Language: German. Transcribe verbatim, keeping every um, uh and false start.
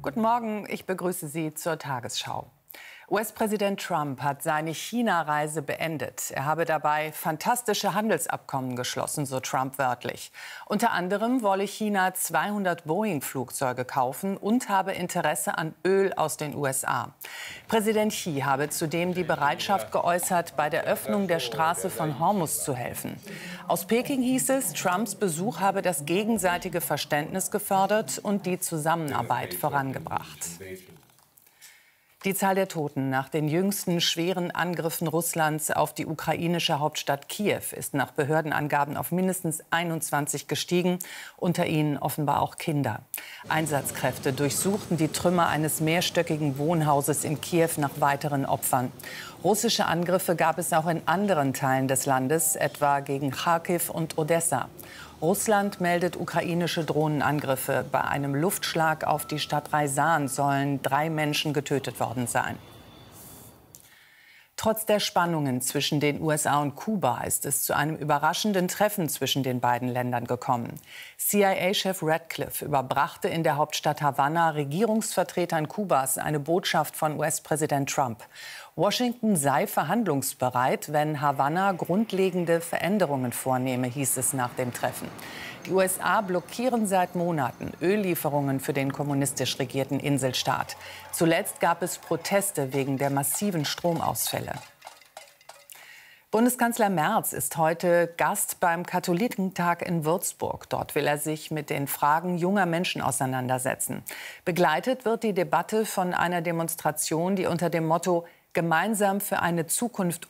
Guten Morgen, ich begrüße Sie zur Tagesschau. U S-Präsident Trump hat seine China-Reise beendet. Er habe dabei fantastische Handelsabkommen geschlossen, so Trump wörtlich. Unter anderem wolle China zweihundert Boeing-Flugzeuge kaufen und habe Interesse an Öl aus den U S A. Präsident Xi habe zudem die Bereitschaft geäußert, bei der Öffnung der Straße von Hormuz zu helfen. Aus Peking hieß es, Trumps Besuch habe das gegenseitige Verständnis gefördert und die Zusammenarbeit vorangebracht. Die Zahl der Toten nach den jüngsten schweren Angriffen Russlands auf die ukrainische Hauptstadt Kiew ist nach Behördenangaben auf mindestens einundzwanzig gestiegen, unter ihnen offenbar auch Kinder. Einsatzkräfte durchsuchten die Trümmer eines mehrstöckigen Wohnhauses in Kiew nach weiteren Opfern. Russische Angriffe gab es auch in anderen Teilen des Landes, etwa gegen Charkiw und Odessa. Russland meldet ukrainische Drohnenangriffe. Bei einem Luftschlag auf die Stadt Raisan sollen drei Menschen getötet worden sein. Trotz der Spannungen zwischen den U S A und Kuba ist es zu einem überraschenden Treffen zwischen den beiden Ländern gekommen. C I A-Chef Ratcliffe überbrachte in der Hauptstadt Havanna Regierungsvertretern Kubas eine Botschaft von U S-Präsident Trump. Washington sei verhandlungsbereit, wenn Havanna grundlegende Veränderungen vornehme, hieß es nach dem Treffen. Die U S A blockieren seit Monaten Öllieferungen für den kommunistisch regierten Inselstaat. Zuletzt gab es Proteste wegen der massiven Stromausfälle. Bundeskanzler Merz ist heute Gast beim Katholikentag in Würzburg. Dort will er sich mit den Fragen junger Menschen auseinandersetzen. Begleitet wird die Debatte von einer Demonstration, die unter dem Motto „Gemeinsam für eine Zukunft